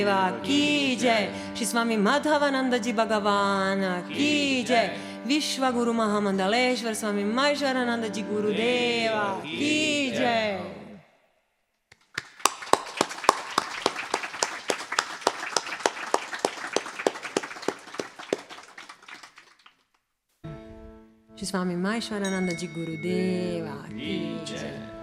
की जय, श्री स्वामी माधवानंद जी भगवान की जय, विश्व गुरु महामंडलेश्वर स्वामी महेश्वरानंद जी गुरुदेवा की जय. Shri Swami Maheshwarananda Ji Gurudeva ki jai.